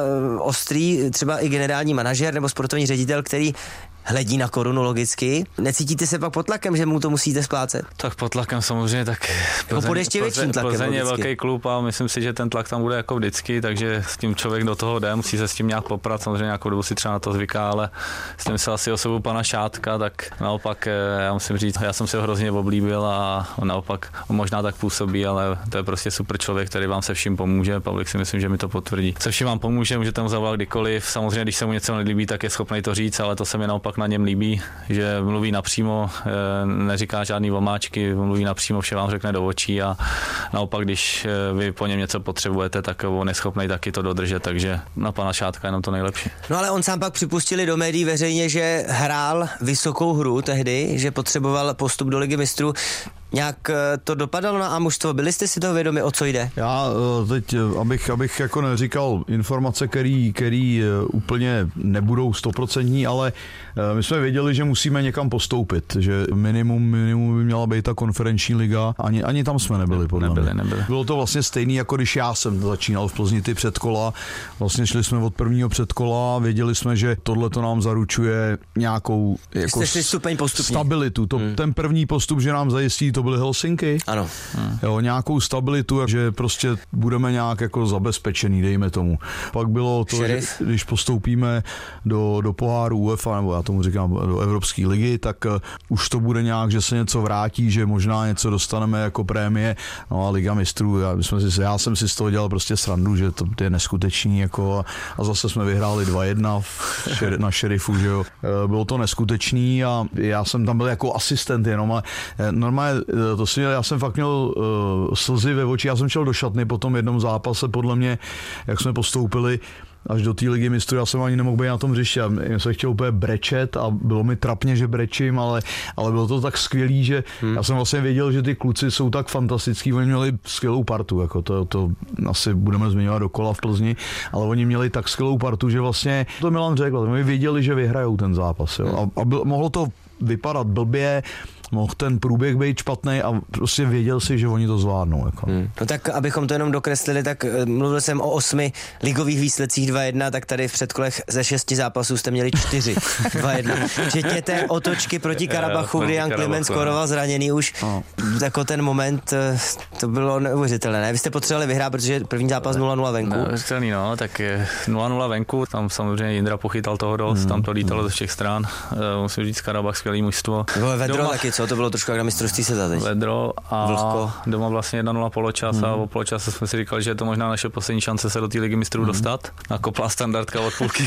ostrý třeba i generální manažer nebo sportovní ředitel, který hledí na korunu logicky. Necítíte se pak pod tlakem, že mu to musíte splácet? Tak pod tlakem samozřejmě, tak jako pod ještě větším tlakem. Plzeň je velký klub a myslím si, že ten tlak tam bude jako vždycky, takže s tím člověk do toho jde, musí se s tím nějak poprat, samozřejmě nějakou dobu si třeba na to zvyká, ale s tím se asi osobu pana Šátka, tak naopak já musím říct, já jsem si ho hrozně oblíbil a on naopak on možná tak působí, ale to je prostě super člověk, který vám se vším pomůže. Pavlik si myslím, že mi to potvrdí. Se vším vám pomůže, můžete mu zavolat kdykoliv. Samozřejmě, když se mu něco nelíbí, tak je schopný to říct, ale to se mi naopak na něm líbí, že mluví napřímo, neříká žádný omáčky, mluví napřímo, vše vám řekne do očí a naopak, když vy po něm něco potřebujete, tak on je schopný taky to dodržet, takže na pana Šátka jenom to nejlepší. No ale on sám pak připustili do médií veřejně, že hrál vysokou hru tehdy, že potřeboval postup do Ligy mistrů. Nějak to dopadalo na A mužstvo? Byli jste si toho vědomi, o co jde? Já teď, abych, abych jako neříkal informace, který, který úplně nebudou stoprocentní, ale my jsme věděli, že musíme někam postoupit, že minimum, minimum by měla být ta konferenční liga, ani, ani tam jsme nebyli, podle nebyli, mě. Nebyli. Bylo to vlastně stejný, jako když já jsem začínal v Plzni ty předkola, vlastně šli jsme od prvního předkola, věděli jsme, že tohle to nám zaručuje nějakou jako stupeň postupně. Stabilitu. To, hmm. Ten první postup, že nám zajistí, to byly Helsinky. Ano. Hmm. Jo, nějakou stabilitu, že prostě budeme nějak jako zabezpečený, dejme tomu. Pak bylo to, že, když postoupíme do, do poháru UEFA, nebo já tomu říkám do Evropské ligy, tak uh, už to bude nějak, že se něco vrátí, že možná něco dostaneme jako prémie. No a Liga mistrů, já, jsme si, já jsem si z toho dělal prostě srandu, že to, to je neskutečný jako a, a zase jsme vyhráli dva jedna šer, na Šerifu, že jo. Bylo to neskutečný a já jsem tam byl jako asistent jenom a normálně to si, já jsem fakt měl uh, slzy ve oči, já jsem šel do šatny po tom jednom zápase, podle mě, jak jsme postoupili až do té Ligy mistrů, já jsem ani nemohl být na tom hřišti, já jsem chtěl úplně brečet a bylo mi trapně, že brečím, ale, ale bylo to tak skvělý, že hmm. já jsem vlastně věděl, že ty kluci jsou tak fantastický, oni měli skvělou partu, jako to, to asi budeme zmiňovat dokola v Plzni, ale oni měli tak skvělou partu, že vlastně, to Milan řekl, oni věděli, že vyhrajou ten zápas, jo, a, a byl, mohlo to vypadat blbě, mohl ten průběh být špatný a prostě věděl si, že oni to zvládnou. Jako. Hmm. No tak, abychom to jenom dokreslili, tak mluvil jsem o osmi ligových výsledcích dva jedna, tak tady v předkolech ze šesti zápasů jste měli čtyři dva jedna. Včetně té otočky proti Karabachu, kdy Jan Klement skoroval zraněný už. No. Jako ten moment, to bylo neuvěřitelné. Ne? Vy jste potřebovali vyhrát, protože první zápas nula nula venku. Neuvěřitelný, no, tak nula nula venku, tam samozřejmě Jindra pochytal toho dost, hmm. tam to lítalo ze všech stran. Musím říct, Karabach skvělý mužstvo. Vedro taky, co? To bylo trošku jak na mistrovství světa teď. Vedro a Vlhko. Doma vlastně jedna nula poločas hmm. a o poločase jsme si říkali, že je to možná naše poslední šance se do té Ligy mistrů hmm. dostat. Nakopla standardka od půlky.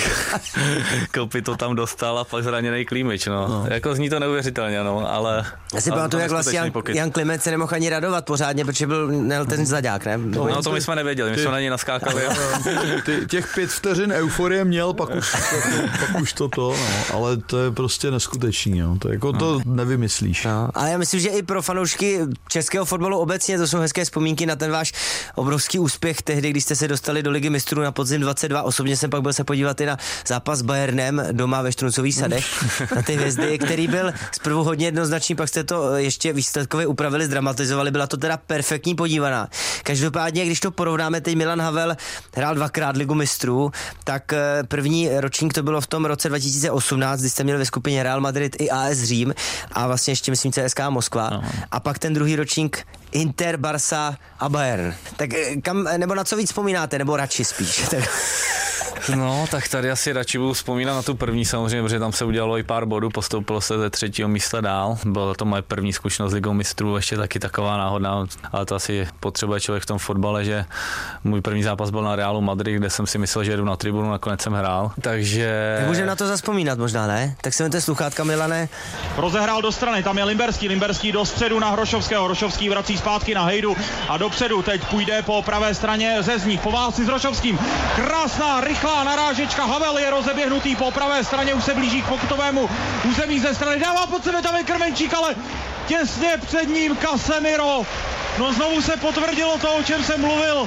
Koupy to tam dostal a pak zraněný Klímič, no. no. Jako zní to neuvěřitelně, no, ale... Já si pamatuju, jak vlastně Jan, Jan Kliment se nemohl ani radovat pořádně, protože byl nel ten zlaďák, ne? No, no to my jsme nevěděli, my ty, jsme na něj naskákali. Ty, těch pět vteřin euforie měl, pak už, pak, pak už to to, no, ale to je prostě neskutečný, no. To, jako to nevymyslíš. No, ale já myslím, že i pro fanoušky českého fotbalu obecně to jsou hezké vzpomínky na ten váš obrovský úspěch tehdy, když jste se dostali do Ligy mistrů na podzim dvacet dva. Osobně jsem pak byl se podívat i na zápas s Bayernem doma ve Štruncových sadech na ty hvězdy, který byl zprvu hodně jednoznačný, pak jste to ještě výsledkově upravili, zdramatizovali, byla to teda perfektní podívaná. Každopádně, když to porovnáme, teď Milan Havel hrál dvakrát Ligu mistrů, tak první ročník to bylo v tom roce dva tisíce osmnáct, kdy jste měli ve skupině Real Madrid i A S Řím a vlastně ještě myslím C S K A Moskva. No. A pak ten druhý ročník Inter, Barca a Bayern. Tak kam, nebo na co víc vzpomínáte, nebo radši spíš? No, tak tady asi radši budu vzpomínat na tu první samozřejmě, protože tam se udělalo i pár bodů, postoupilo se ze třetího místa dál. Byla to moje první zkušenost s Ligou mistrů, ještě taky taková náhodná, ale to asi potřebuje člověk v tom fotbale, že můj první zápas byl na Realu Madrid, kde jsem si myslel, že jdu na tribunu, nakonec jsem hrál. Takže... Tak můžeme na to zazpomínat možná, ne? Tak si vemte sluchátka, Milane. Rozehrál do strany, tam je Limberský, Limberský do středu na Hrošovského, Hrošovský vrací zpátky na Hejdu a dopředu teď půjde po pravé straně Řezník, po válci s Hrošovským. Krásná, rychlá narážečka, Havel je rozeběhnutý po pravé straně, už se blíží k pokutovému území ze strany, dává pod sebe, tam je Krmenčík, ale těsně před ním Casemiro. No znovu se potvrdilo to, o čem jsem mluvil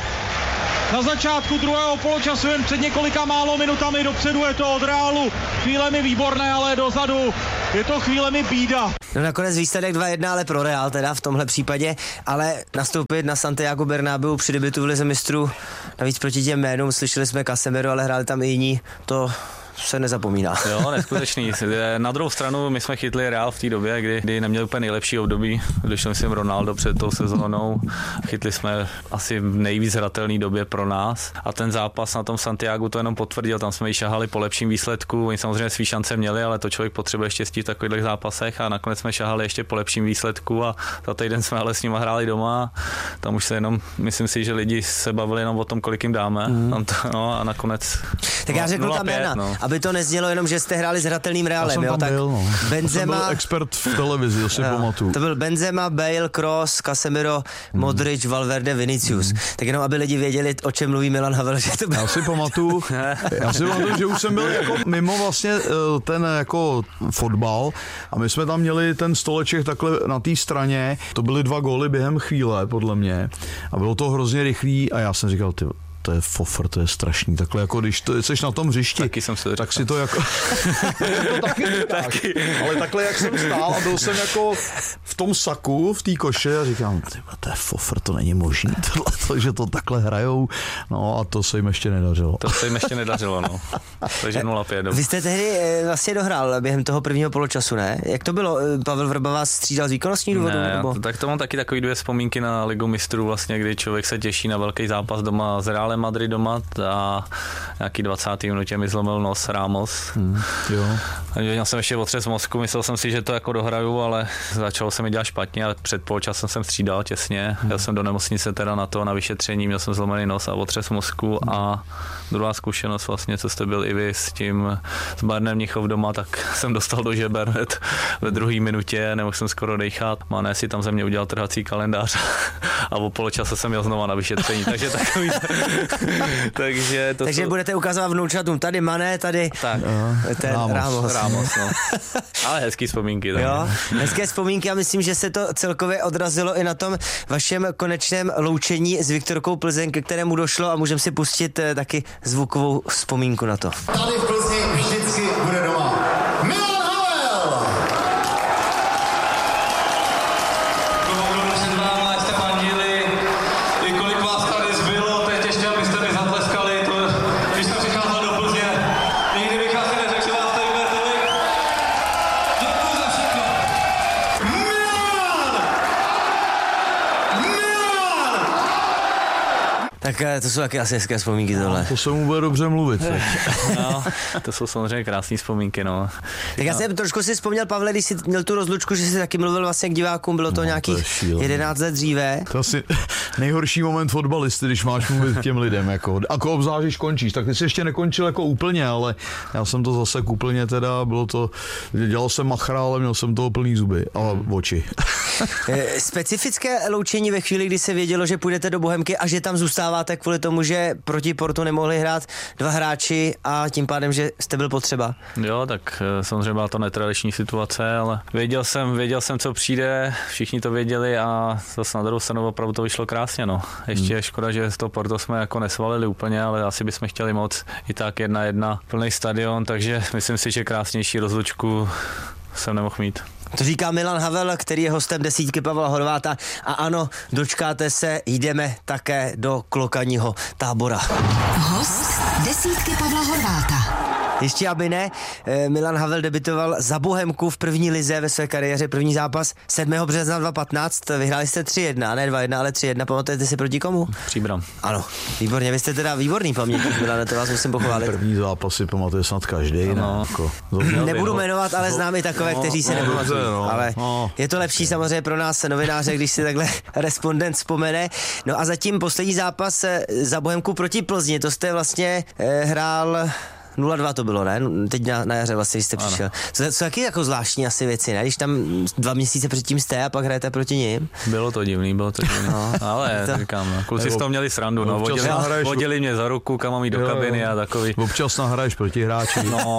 na začátku druhého poločasu, jen před několika málo minutami. Dopředu je to od Realu chvílemi výborné, ale dozadu je to chvílemi bída. No nakonec výsledek dva jedna, ale pro Real teda v tomhle případě, ale nastoupit na Santiago Bernabéu při debutu v Lize mistrů, navíc proti těm jménům, slyšeli jsme Casemiro, ale hráli tam i jiní, to se nezapomíná. Jo, neskutečný. Na druhou stranu my jsme chytli Real v té době, kdy, kdy neměli úplně nejlepší období. Došel jsem Ronaldo před tou sezónou. Chytli jsme asi v nejvíc hratelné době pro nás. A ten zápas na tom Santiagu to jenom potvrdil. Tam jsme ji šahali po lepším výsledku. Oni samozřejmě svý šance měli, ale to člověk potřebuje štěstí v takových zápasech. A nakonec jsme šahali ještě po lepším výsledku a za týden jsme ale s nima hráli doma. Tam už se jenom, myslím si, že lidi se bavili jenom o tom, kolik jim dáme. Mm. Tam to, no, a nakonec. Tak já řeknu tam jména, no. Aby to neznělo jenom, že jste hráli s hratelným Realem, jo, tak byl, no. Benzema... Byl expert v televizi, to si pamatuju. To byl Benzema, Bale, Kroos, Casemiro, hmm. Modric, Valverde, Vinicius. Hmm. Tak jenom, aby lidi věděli, o čem mluví Milan Havel, že to byl... Já si pamatuju, já si pamatuju, že už jsem byl jako mimo vlastně ten jako fotbal a my jsme tam měli ten stoleček takhle na té straně, to byly dva góly během chvíle, podle mě, a bylo to hrozně rychlý a já jsem říkal, ty to je fofr, to je strašný. Takhle jako když to, jsi na tom hřišti, taky jsem se tak si to jako... to taky, taky. Ale takhle jak jsem stál a byl jsem jako v tom saku, v té koše a říkám, to je fofr, to není možný, tohle, že to takhle hrajou. No a to se jim ještě nedařilo. To se jim ještě nedařilo, no. Takže nula pět. Vy jste tehdy vlastně dohrál během toho prvního poločasu, ne? Jak to bylo? Pavel Vrba vás střídal z výkonnostní důvodu? Ne, nebo? Tak to mám taky takový dvě vzpomínky na Ligu mistrů, vlastně, kdy člověk se těší na velký zápas doma s Realem Madrid doma a nějaký dvacáté minutě mi zlomil nos Ramos. Hmm, jo. Já jsem ještě otřes mozku, myslel jsem si, že to jako dohraju, ale začalo se mi dělat špatně a před poločasem jsem střídal těsně. Hmm. Já jsem do nemocnice teda na to, na vyšetření, měl jsem zlomený nos a otřes mozku hmm. a druhá zkušenost vlastně, co jste byl i vy s tím s Bayernem Mnichov doma, tak jsem dostal do žeber hned ve druhé minutě, nemohl jsem skoro dejchat. Mané si tam ze mě udělal trhací kalendář a o poločase jsem jel znova na vyšetření, takže takový... takže to takže jsou... budete ukazovat vnoučatům, tady Mané, tady tak. ten Ramos. Ramos, Ramos no. Ale hezký vzpomínky. Tam. Jo, hezké vzpomínky a myslím, že se to celkově odrazilo i na tom vašem konečném loučení s Viktorkou Plzeň, ke kterému došlo a můžeme si pustit taky zvukovou vzpomínku na to. Tady v Plzni vždycky bude doma Milan Havel! Před váma, jak jste fandili, i kolik vás tady zbylo, teď ještě, abyste mi zatleskali, to, když jsem přicházel do Plzně, nikdy bych asi neřekl, že vás tady bude tolik. Děkuji za všechno. Milan! Milan! Tak to jsou taky asi hezké vzpomínky tohle. No, to se mu bude dobře mluvit. No, to jsou samozřejmě krásné vzpomínky, no. Tak já jsem trošku si vzpomněl, Pavle, když jsi měl tu rozlučku, že jsi taky mluvil vlastně k divákům, bylo to no, nějakých to jedenáct let dříve. To asi nejhorší moment fotbalisty, když máš mluvit k těm lidem, jako, jako obzvlášť, když končíš, tak ty jsi ještě nekončil jako úplně, ale já jsem to zase úplně teda, bylo to, dělal jsem machra, ale měl jsem toho plný zuby a oči. Specifické loučení ve chvíli, kdy se vědělo, že půjdete do Bohemky a že tam zůstává vyhráváte kvůli tomu, že proti Portu nemohli hrát dva hráči a tím pádem, že jste byl potřeba. Jo, tak samozřejmě byla to netradiční situace, ale věděl jsem, věděl jsem, co přijde, všichni to věděli a zase na druhou stranu opravdu to vyšlo krásně, no. Ještě je škoda, že z toho Porto jsme jako nesvalili úplně, ale asi bychom chtěli moc i tak jedna jedna plný stadion, takže myslím si, že krásnější rozlučku jsem nemohl mít. To říká Milan Havel, který je hostem desítky Pavla Horváta. A ano, dočkáte se, jdeme také do Klokaního Tábora. Host desítky Pavla Horváta. Ještě aby ne, Milan Havel debitoval za Bohemku v první lize ve své kariéře, první zápas sedmého března dva tisíce patnáct, vyhráli jste tři jedna, ne dva jedna, ale tři jedna, pamatujete si proti komu? Příbram. Ano, výborně, vy jste teda výborný pamětník, Milane, to vás musím pochválit. První zápasy pamatuje snad každý. No. Jako, nebudu jmenovat, ale znám i takové, no, kteří si no, nepamatují, no, ale no. je to lepší samozřejmě pro nás novináře, když si takhle respondent vzpomene. No a zatím poslední zápas za Bohemku proti Plzni, to jste vlastně eh, hrál... nula dva to bylo, ne? Teď na, na jaře vlastně, když jste přišel. To jsou taky jako zvláštní asi věci, ne? Když tam dva měsíce předtím jste a pak hrajete proti nim. Bylo to divný, bylo to divný. No, ale to... říkám, no, kluci z toho měli srandu, no, vodili, vodili mě za ruku, kam mám jít do kabiny jo. a takový. Občas nahraješ proti hráči. No.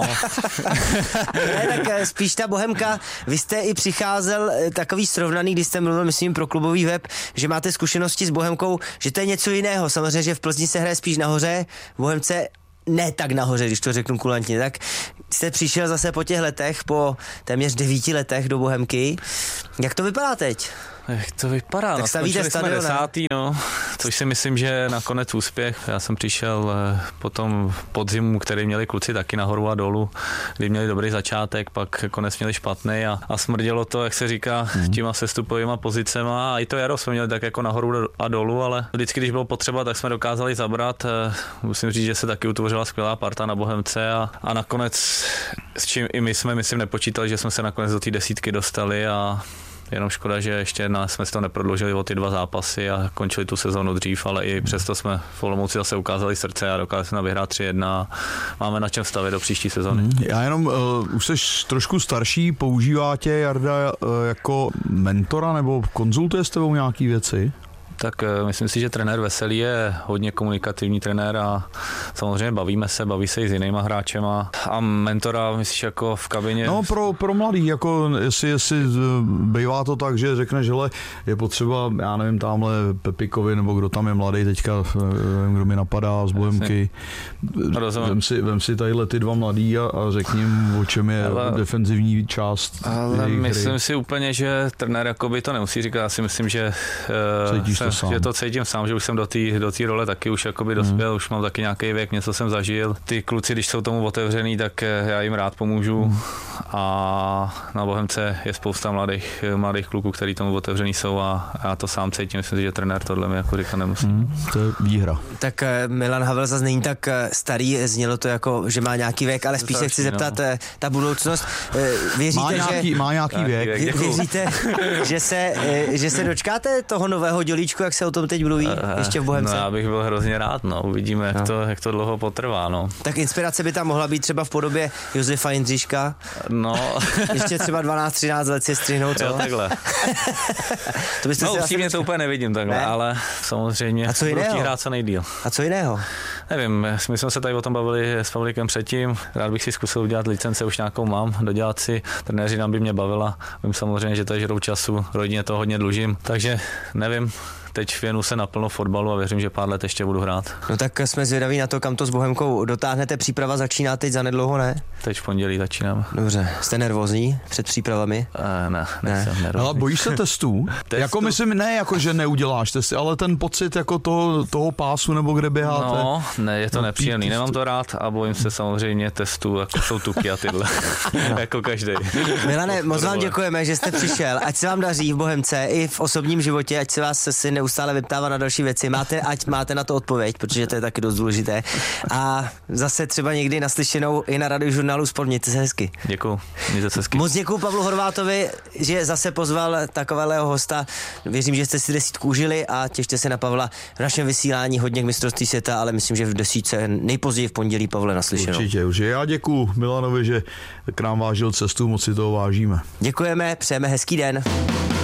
ne, tak spíš ta Bohemka, vy jste i přicházel takový srovnaný, když jste mluvil, myslím, pro klubový web, že máte zkušenosti s Bohemkou, že to je něco jiného. Samozřejmě, že v Plzni se hraje spíš nahoře, v Bohemce ne tak nahoře, když to řeknu kulantně, tak jste přišel zase po těch letech, po téměř devíti letech do Bohemky. Jak to vypadá teď? Jak to vypadá? Tak no, skončili jsme desátý, no, což si myslím, že nakonec úspěch. Já jsem přišel potom podzimu, který měli kluci taky nahoru a dolů, kdy měli dobrý začátek, pak konec měli špatný a, a smrdělo to, jak se říká, hmm. těma sestupovýma pozicema a i to jaro jsme měli tak jako nahoru a dolů, ale vždycky, když bylo potřeba, tak jsme dokázali zabrat. Musím říct, že se taky utvořila skvělá parta na Bohemce a, a nakonec, s čím i my jsme, myslím, nepočítali, že jsme se nakonec do té desítky dostali a jenom škoda, že ještě jedna jsme si to neprodloužili o ty dva zápasy a končili tu sezónu dřív, ale i přesto jsme v Olomouci zase ukázali srdce a dokázali jsme vyhrát tři jedna. Máme na čem stavět do příští sezóny. Já jenom, uh, už jsi trošku starší, používá tě Jarda uh, jako mentora nebo konzultuje s tebou nějaký věci? Tak myslím si, že trenér Veselý je hodně komunikativní trenér a samozřejmě bavíme se, baví se i s jinýma hráčema. A mentora, myslíš, jako v kabině? No pro, pro mladý, jako jestli, jestli bývá to tak, že řekneš, že je potřeba, já nevím, tamhle Pepikovi, nebo kdo tam je mladý teďka, nevím, kdo mi napadá z Bohemky. Vem si, vem si tadyhle ty dva mladý a, a řekni jim, o čem je ale, defenzivní část. Ale myslím hry. si úplně, že trenér jakoby to nemusí říkat, já si myslím, že uh, Sám. Že to cítím sám, že už jsem do té do té role taky už jakoby dospěl, mm. už mám taky nějaký věk, něco jsem zažil. Ty kluci, když jsou tomu otevřený, tak já jim rád pomůžu mm. a na Bohemce je spousta mladých, mladých kluků, kteří tomu otevřený jsou a já to sám cítím, myslím, že trenér tohle mi jako říkat nemusí. Mm. To je výhra. Tak Milan Havel zase není tak starý, znělo to jako, že má nějaký věk, ale spíš se chci zeptat, no. ta budoucnost, věříte, má nějaký, že... Má nějaký věk. věk věříte, že se, že se dočkáte toho nového dělíčku, jak se o tom teď mluví, ještě v Bohemce? No, já bych byl hrozně rád, no. Uvidíme, jak, no. to, jak to dlouho potrvá, no. Tak inspirace by tam mohla být třeba v podobě Josefa Jindřiška. No. Ještě třeba dvanáct třináct let si střihnout, co? Jo, takhle. To byste no, upřímně to úplně nevidím takhle, ne? Ale samozřejmě budu chtít hrát co nejdýl. A co jiného? Nevím, my jsme se tady o tom bavili s Pavlíkem předtím, rád bych si zkusil udělat licence, už nějakou mám, dodělat si, trenéři nám by mě bavila, vím samozřejmě, že to je žrou času, rodině to hodně dlužím, takže nevím. Teď věnu se naplno fotbalu a věřím, že pár let ještě budu hrát. No tak jsme zvědaví na to, kam to s Bohemkou dotáhnete. Příprava začíná teď zanedlouho, ne? Teď v pondělí začínám. Dobře. Jste nervózní před přípravami? E, ne, nejsem ne. nervózní. Ale bojíš se testů? Testu? Jako myslím, ne jako, že neuděláš testy, ale ten pocit jako toho, toho pásu nebo kde běháte? No, ne, je to no, nepříjemný. Nemám to rád a bojím se samozřejmě testů, jako jsou tuky a tyhle. Jako každý. Milane, moc vám děkujeme, že jste přišel. Ať se vám daří v Bohemce i v osobním životě, ať se vás si neustále vyptává na další věci. Máte, ať máte na to odpověď, protože to je taky dost důležité. A zase třeba někdy naslyšenou i na Radiožurnálu Sport. Mějte se hezky. Děkuju. Mějte se hezky. Moc děkuju Pavlu Horvátovi, že zase pozval takového hosta. Věřím, že jste si desítku užili a těšte se na Pavla v našem vysílání hodně k mistrovství světa, ale myslím, že v desítce nejpozději v pondělí. Pavle, naslyšenou. Určitě, už já děkuju Milanovi, že k nám vážil cestu, moc si toho vážíme. Děkujeme, přejeme hezký den.